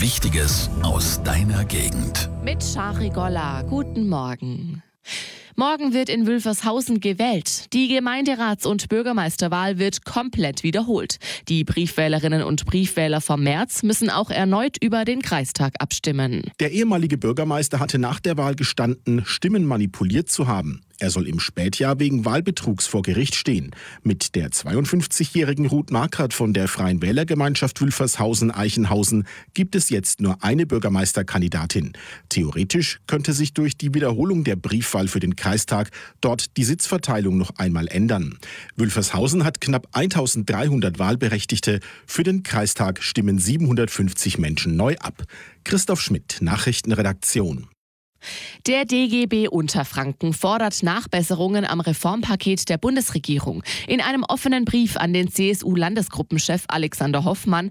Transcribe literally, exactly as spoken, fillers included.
Wichtiges aus deiner Gegend. Mit Shari Golla. Guten Morgen. Morgen wird in Wülfershausen gewählt. Die Gemeinderats- und Bürgermeisterwahl wird komplett wiederholt. Die Briefwählerinnen und Briefwähler vom März müssen auch erneut über den Kreistag abstimmen. Der ehemalige Bürgermeister hatte nach der Wahl gestanden, Stimmen manipuliert zu haben. Er soll im Spätjahr wegen Wahlbetrugs vor Gericht stehen. Mit der zweiundfünfzigjährigen Ruth Markert von der Freien Wählergemeinschaft Wülfershausen-Eichenhausen gibt es jetzt nur eine Bürgermeisterkandidatin. Theoretisch könnte sich durch die Wiederholung der Briefwahl für den Kreistag dort die Sitzverteilung noch einmal ändern. Wülfershausen hat knapp eintausenddreihundert Wahlberechtigte. Für den Kreistag stimmen siebenhundertfünfzig Menschen neu ab. Christoph Schmidt, Nachrichtenredaktion. Der D G B Unterfranken fordert Nachbesserungen am Reformpaket der Bundesregierung. In einem offenen Brief an den C S U-Landesgruppenchef Alexander Hoffmann